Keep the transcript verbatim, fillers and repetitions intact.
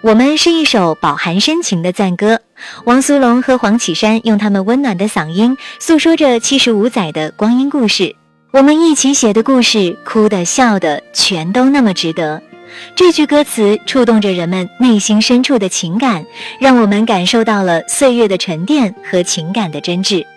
我们是一首饱含深情的赞歌，王苏泷和黄绮珊用他们温暖的嗓音诉说着七十五载的光阴故事，我们一起写的故事，哭的笑的全都那么值得。这句歌词触动着人们内心深处的情感，让我们感受到了岁月的沉淀和情感的真挚。